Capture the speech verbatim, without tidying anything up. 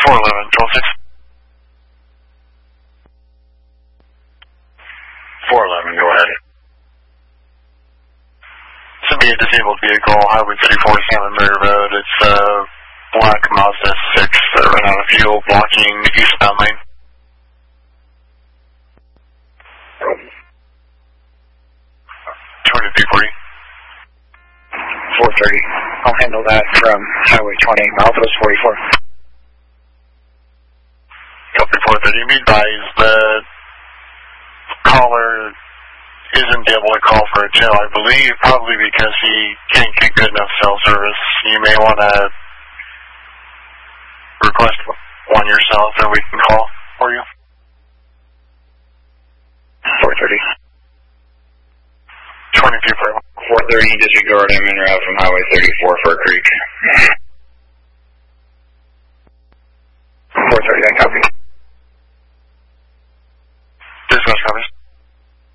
four eleven, twelve six. four eleven, go ahead. This would be a disabled vehicle, Highway thirty forty-seven, Mary Road. It's a uh, black Mazda six that ran out of fuel, blocking eastbound lane. twenty-three forty. four thirty. I'll handle that from Highway twenty, Malthus forty-four. Copy four thirty. Be advised, the caller isn't able to call for a tow, I believe, probably because he can't get good enough cell service. You may want to request one yourself and we can call for you. four thirty. twenty-two for four thirty, disregard, I'm en route from Highway thirty-four for a creek.